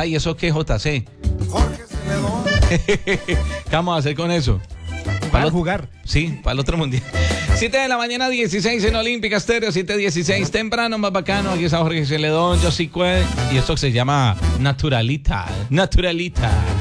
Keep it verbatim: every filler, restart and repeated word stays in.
verdad, ¿y eso qué, J C? Jorge Celedón. ¿Qué vamos a hacer con eso? Para el- jugar. Sí, para el otro mundial. siete de la mañana, dieciséis en Olímpica Estéreo, siete dieciséis, temprano, más bacano. Aquí está Jorge Celedón, yo sí cue. Y esto se llama Naturalita. Naturalita.